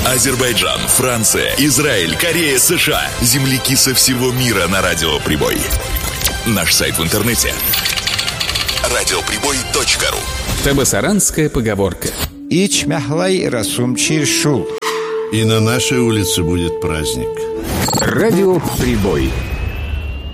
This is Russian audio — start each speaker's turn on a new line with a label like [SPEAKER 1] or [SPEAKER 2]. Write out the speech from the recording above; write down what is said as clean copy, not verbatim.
[SPEAKER 1] Азербайджан, Франция, Израиль, Корея, США. Земляки со всего мира на Радио Прибой. Наш сайт в интернете радиоприбой.ру.
[SPEAKER 2] Табасаранская поговорка.
[SPEAKER 3] Ич мяхлай расумчир шул.
[SPEAKER 4] И на нашей улице будет праздник.
[SPEAKER 2] Радио Прибой.